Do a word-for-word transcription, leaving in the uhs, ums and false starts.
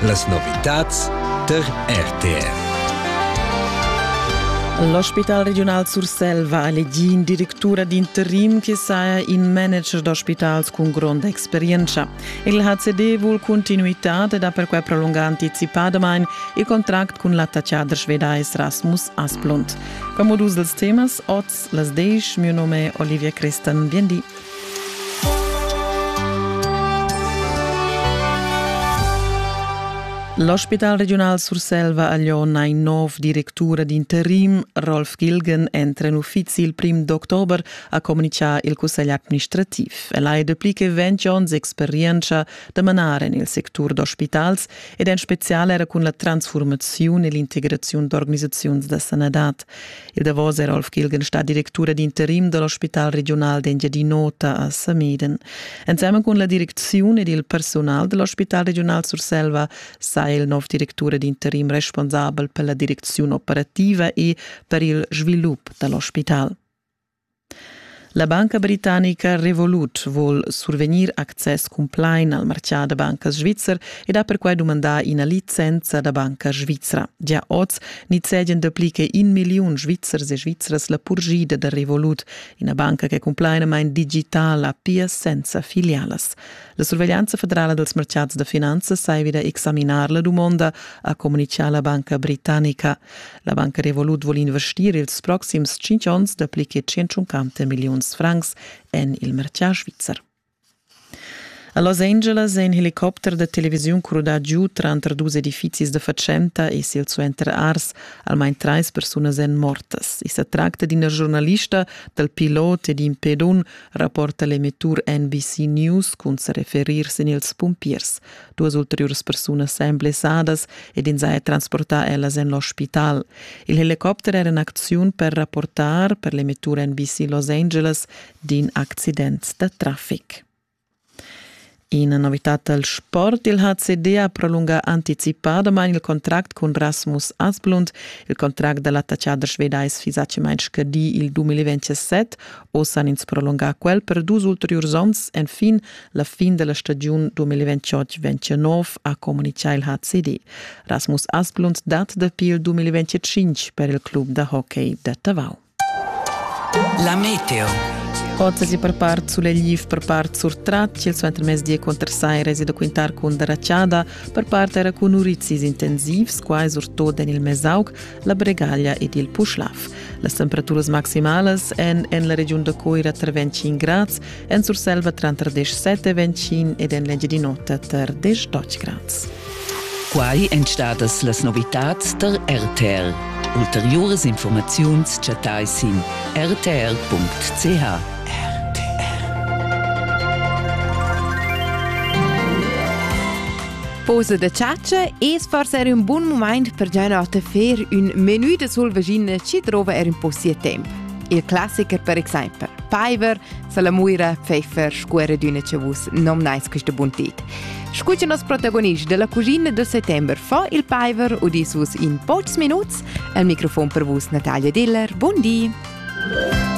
Las novitats der R T R. L'Hospital Regional Surselva ha elegit direttura d'interim che sia in manager d'ospitals con grande esperienza. Il H C D vuol continuità ed ha per cui prolunga anticipadamente il contratto con l'attacciader svedais Rasmus Asplund. Come dus dels temas, oz las deish, mio nome è Olivia Creston, biendi. L'Hospital Regional Surselva ha una nuova direttura d'interim. Rolf Gilgen entra in uffizi il primo d'ottobre a comunicare il Consiglio amministrativo. E lei duplica venti anni di esperienza da manare nel settore d'ospitals ed in speciale era con la trasformazione e l'integrazione d'organizzazioni da sanità. Il davos Rolf Gilgen sta direttura d'interim dell'Hospital Regional d'Engia di Nota a Sameden. Insieme con la direzione ed il personale dell'Hospital Regional Surselva sa il nuovo direttore d'interim responsabile per la direzione operativa e per il sviluppo dell'ospedale. La banca britannica Revolut vuol survenir access complain al mercato da banca svizzera ed ha per cui domandato una licenza da banca svizzera. Già oggi Nizegen duplica in milioni svizzers e svizzeras la purgida da Revolut, una banca che complaina ma in digitale a pia senza filiales. La sorveglianza federale dels mercats da finanza sai vida examinar la domanda a comunicare la banca britannica. La banca Revolut vuol investire ils proxims cinque anni duplica centocinquanta milioni francs en il mercato svizzero. A Los Angeles un helicopter da televisione cruda giù tra due edifici da facenta e sil suenter ars almeno tre persone sen mortas. E si tratta di una giornalista del pilota ed in pedon, rapporta l'emittur N B C News con se referirsi als pompiers. Due ulteriori persone sen blessadas ed in sei transportar ellas en l'hospital. Il helicopter era in azione per rapportar per l'emittur N B C Los Angeles din accident da traffic. In novità del sport, il H C D ha prolungato anticipadamente il contratto con Rasmus Asplund. Il contratto dell'attacciader svedais fisacamente scadì il duemilaventisette, o s'han ins prolungato quel per due ulteriori anni e fin la fin della stagione duemilaventotto ventinove a comunicare il H C D. Rasmus Asplund dat da il duemilaventicinque per il club da hockey da Tavau. La meteo. Oggi si prepara sulle liv per parte sur tracce, il suo intermezzo di contrassai resi da quintar con deracciada, per parte era con urizis intensivs, quai sur todo nel mesaug, la bregaglia ed il pushlaf. Le temperature maximali en en la regione de Coira tra venticinque gradi, en sur selva tra trentasette venticinque ed en legge di notte tra dodici gradi. Quai entstadas las novitats der R T R. Ulteriores informaziuns chatais in r t r punct c h. Pausa da ciaccia e forse era un buon momento per già notte fare un menù da sul vagina ci trova era un po' sia tempo. Il classico per esempio, paiver, salamuira, pfeffer, scuola d'una che vus non nais questa bontit. Scuccia nos protagonist della cucina del settembre fa il paiver o dis vus in pochi minuti. Al microfono per vus Natalia Diller. Buon dì!